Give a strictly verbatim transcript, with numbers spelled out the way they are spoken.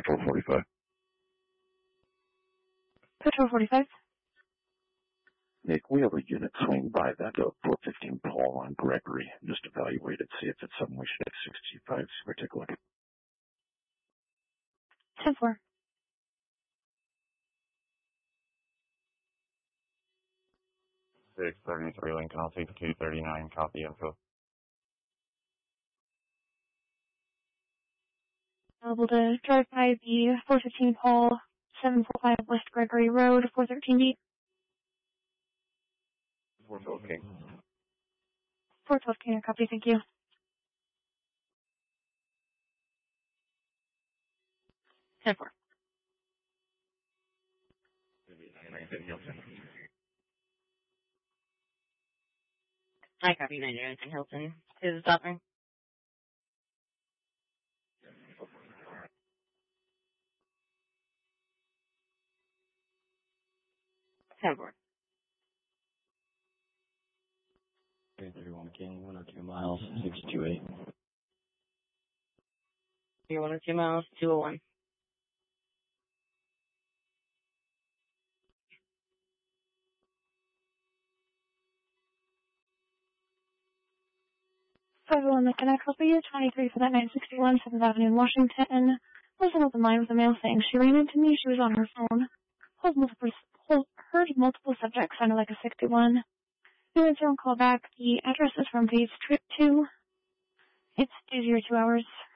Patrol forty-five. Patrol forty-five. Nick, we have a unit swing by that uh, four fifteen Paul on Gregory. Just evaluate it, see if it's something we should have sixty-five, so we take a look. ten four. six thirty-three Lincoln, I'll take two thirty-nine, copy info. Able to drive by the four fifteen Paul, seven forty-five West Gregory Road, four thirteen D. four twelve King. four twelve King, copy, thank you. ten four. I copy ninety-nine in Hilton. Is it stopping? ten four. three thirty-one King, one oh two miles, six two eight. You're one oh two miles, two oh one. five oh one, can I copy you? twenty-three for that nine sixty-one, seventh Avenue in Washington. Was an open line with a male saying she ran into me, she was on her phone. Hold multiple, hold, heard multiple subjects, sounded like a sixty-one. You answer and call back. The address is from phase trip two. It's two zero two hours.